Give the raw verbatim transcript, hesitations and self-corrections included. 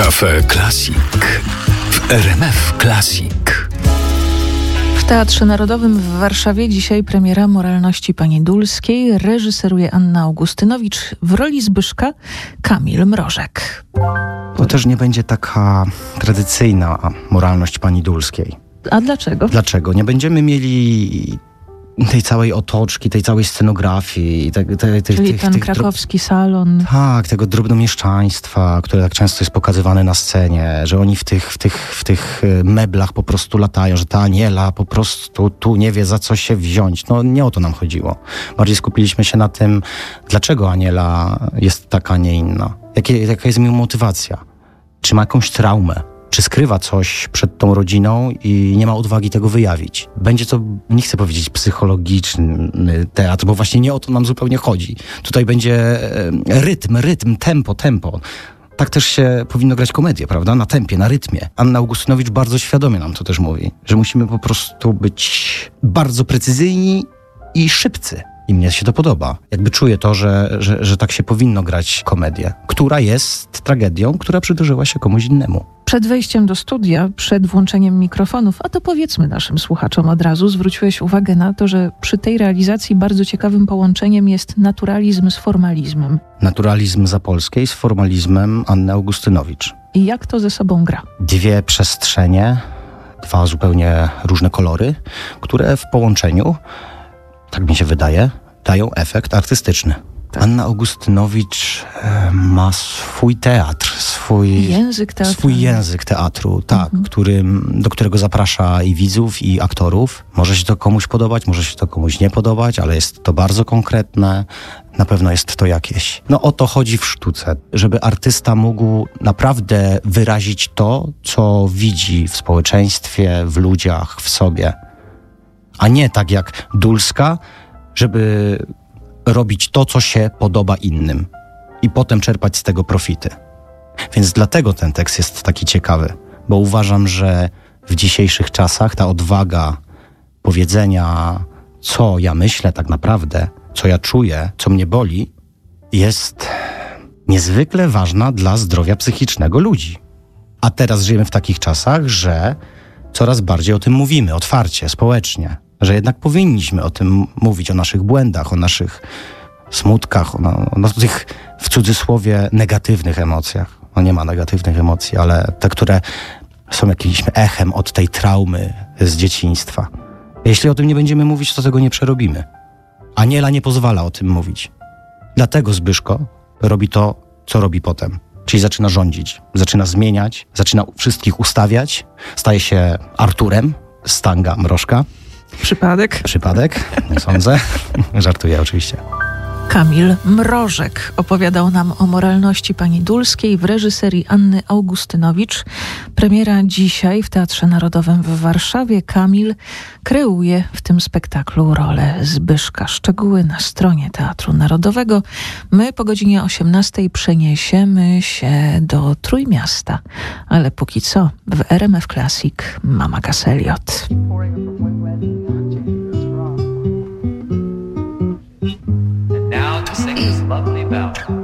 Cafe Classic w R M F Classic. W Teatrze Narodowym w Warszawie dzisiaj premiera Moralności pani Dulskiej. Reżyseruje Anna Augustynowicz, w roli Zbyszka Kamil Mrożek. To też nie będzie taka tradycyjna moralność pani Dulskiej. A dlaczego? Dlaczego? Nie będziemy mieli tej całej otoczki, tej całej scenografii. Te, te, te, Czyli tych, ten tych krakowski salon. Tak, tego drobnomieszczaństwa, które tak często jest pokazywane na scenie, że oni w tych, w tych, w tych meblach po prostu latają, że ta Aniela po prostu tu nie wie, za co się wziąć. No nie o to nam chodziło. Bardziej skupiliśmy się na tym, dlaczego Aniela jest taka, a nie inna. Jakie, jaka jest jej motywacja? Czy ma jakąś traumę? Czy skrywa coś przed tą rodziną i nie ma odwagi tego wyjawić? Będzie to, nie chcę powiedzieć psychologiczny teatr, bo właśnie nie o to nam zupełnie chodzi. Tutaj będzie rytm, rytm, tempo, tempo. Tak też się powinno grać komedię, prawda? Na tempie, na rytmie. Anna Augustynowicz bardzo świadomie nam to też mówi, że musimy po prostu być bardzo precyzyjni i szybcy. I mnie się to podoba. Jakby czuję to, że, że, że tak się powinno grać komedię, która jest tragedią, która przydarzyła się komuś innemu. Przed wejściem do studia, przed włączeniem mikrofonów, a to powiedzmy naszym słuchaczom od razu, zwróciłeś uwagę na to, że przy tej realizacji bardzo ciekawym połączeniem jest naturalizm z formalizmem. Naturalizm Zapolskiej z formalizmem Anny Augustynowicz. I jak to ze sobą gra? Dwie przestrzenie, dwa zupełnie różne kolory, które w połączeniu, tak mi się wydaje, dają efekt artystyczny. Tak. Anna Augustynowicz e, ma swój teatr, swój język teatru, swój język teatru tak, mhm. którym, do którego zaprasza i widzów, i aktorów. Może się to komuś podobać, może się to komuś nie podobać, ale jest to bardzo konkretne. Na pewno jest to jakieś. No o to chodzi w sztuce, żeby artysta mógł naprawdę wyrazić to, co widzi w społeczeństwie, w ludziach, w sobie. A nie tak jak Dulska, żeby robić to, co się podoba innym i potem czerpać z tego profity. Więc dlatego ten tekst jest taki ciekawy, bo uważam, że w dzisiejszych czasach ta odwaga powiedzenia, co ja myślę tak naprawdę, co ja czuję, co mnie boli, jest niezwykle ważna dla zdrowia psychicznego ludzi. A teraz żyjemy w takich czasach, że coraz bardziej o tym mówimy, otwarcie, społecznie. Że jednak powinniśmy o tym mówić, o naszych błędach, o naszych smutkach, o, o, o tych w cudzysłowie negatywnych emocjach. No nie ma negatywnych emocji, ale te, które są jakimś echem od tej traumy z dzieciństwa. Jeśli o tym nie będziemy mówić, to tego nie przerobimy. Aniela nie pozwala o tym mówić. Dlatego Zbyszko robi to, co robi potem. Czyli zaczyna rządzić, zaczyna zmieniać, zaczyna wszystkich ustawiać, staje się Arturem z Tanga Mrożka. Przypadek? Przypadek, nie sądzę. Żartuję oczywiście. Kamil Mrożek opowiadał nam o moralności pani Dulskiej w reżyserii Anny Augustynowicz. Premiera dzisiaj w Teatrze Narodowym w Warszawie. Kamil kreuje w tym spektaklu rolę Zbyszka. Szczegóły na stronie Teatru Narodowego. My po godzinie osiemnastej przeniesiemy się do Trójmiasta. Ale póki co w R M F Classic Mama Casseliot. Now to sing this lovely ballad.